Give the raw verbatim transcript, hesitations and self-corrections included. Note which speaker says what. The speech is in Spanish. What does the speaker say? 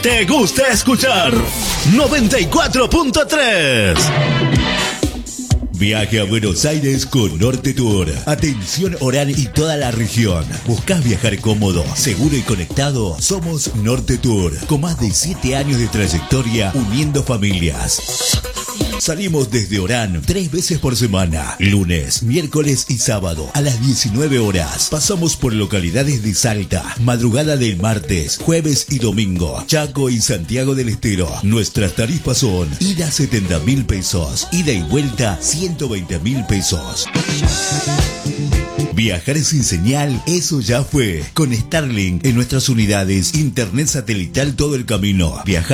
Speaker 1: ¿Te gusta escuchar? noventa y cuatro punto tres. Viaje a Buenos Aires con Norte Tour. Atención Orán y toda la región. ¿Buscas viajar cómodo, seguro y conectado? Somos Norte Tour, con más de siete años de trayectoria uniendo familias. Salimos desde Orán tres veces por semana, lunes, miércoles y sábado a las diecinueve horas. Pasamos por localidades de Salta, madrugada del martes, jueves y domingo, Chaco y Santiago del Estero. Nuestras tarifas son ida setenta mil pesos, ida y vuelta ciento veinte mil pesos. Viajar sin señal, eso ya fue. Con Starlink en nuestras unidades, internet satelital todo el camino. Viajar